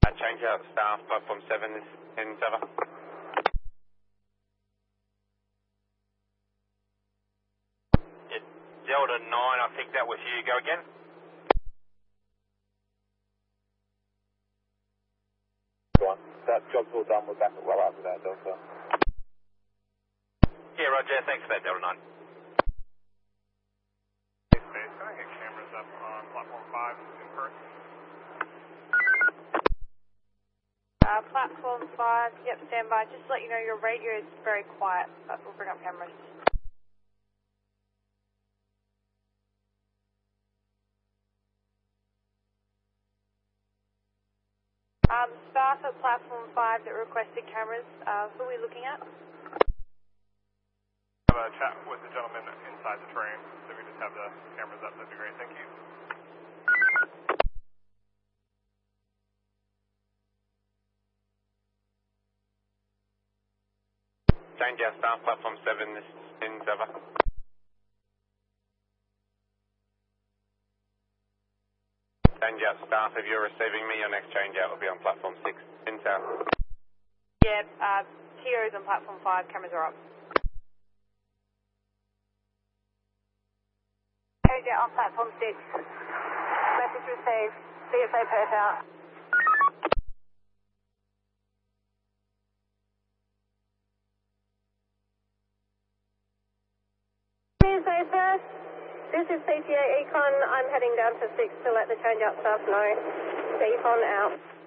Change out staff, platform 7 is in Sava. Yeah, Delta 9, I think that was you. Go again. One. That job's all done. We're back well after that, Delta. Yeah, Roger. Thanks for that, Delta 9. Hey, Space, can I get cameras up on platform 5 in Perth? Platform 5, yep, stand by. Just to let you know your radio is very quiet, but we'll bring up cameras. Staff at platform 5 that requested cameras, who are we looking at? Have a chat with the gentleman inside the train, so we just have the cameras up. That'd be great. Thank you. Change out staff, platform 7 is in Sava. Change out staff. If you're receiving me, your next change out will be on platform 6 in South. Yeah, TOs on platform 5, cameras are up. Change out on platform 6. Message received. CSA Perth out. CSA Perth, this is CTA Econ. I'm heading down to 6 to let the change out staff know. Econ out.